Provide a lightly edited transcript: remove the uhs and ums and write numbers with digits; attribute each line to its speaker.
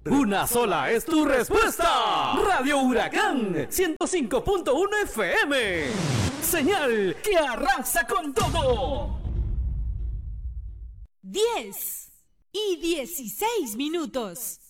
Speaker 1: Una sola es tu respuesta. Radio Huracán 105.1 FM. Señal que arrasa con todo.
Speaker 2: 10:16.